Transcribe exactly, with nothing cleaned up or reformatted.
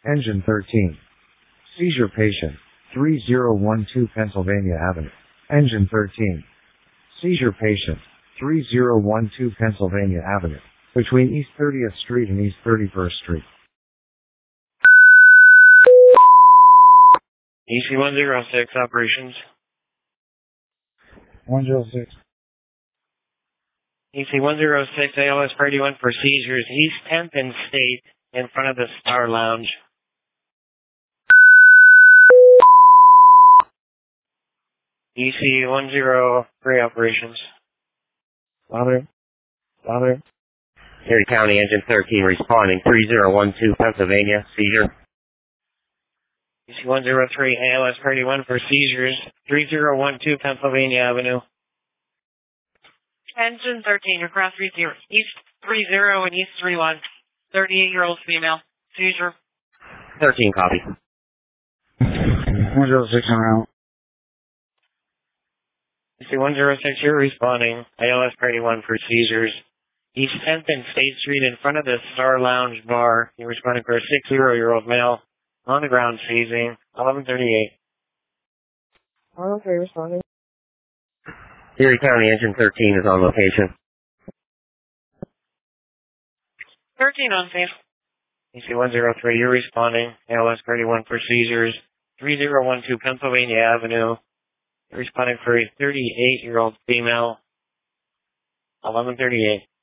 Engine thirteen. Seizure patient, three zero one two Pennsylvania Avenue. Engine thirteen. Seizure patient, three zero one two Pennsylvania Avenue, between East thirtieth Street and East thirty-first Street. E C one zero six operations. one zero six. E C one zero six A L S priority one for seizures, East tenth and State, in front of the Star Lounge. E C one zero three operations. Father. Father. Erie County Engine thirteen responding, three zero one two Pennsylvania, seizure. E C one zero three A L S priority one for seizures, three zero one two Pennsylvania Avenue. Engine thirteen, across three zero, East three zero and East three one. thirty-eight-year-old female. Seizure. thirteen copy. one zero six around. E C one zero six, you're responding. A L S priority one for seizures. East tenth and State Street in front of the Star Lounge bar. You're responding for a six-zero-year-old male on the ground seizing. eleven thirty-eight. Okay, responding. Erie County Engine thirteen is on location. thirteen on safe. E C one zero three, you're responding. A L S priority one for seizures. three zero one two Pennsylvania Avenue. You're responding for a thirty-eight-year-old female. eleven thirty-eight.